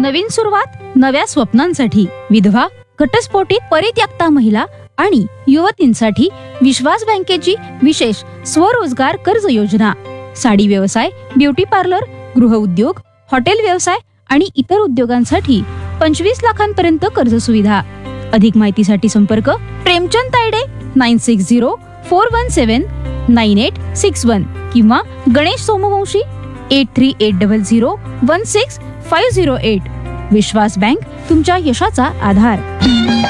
नवीन सुरुवात नव्या स्वप्नांसाठी. विधवा, घटस्फोटित, परित्यक्ता महिला आणि युवतींसाठी विश्वास बँकेची विशेष स्वरोजगार कर्ज योजना. साडी व्यवसाय, ब्युटी पार्लर, गृहउद्योग, हॉटेल व्यवसाय आणि इतर उद्योगांसाठी 25 लाखांपर्यंत कर्ज सुविधा. अधिक माहितीसाठी संपर्क प्रेमचंद तायडे 9604179861 किंवा गणेश सोमवंशी 8380016508. विश्वास बँक, तुमच्या यशाचा आधार.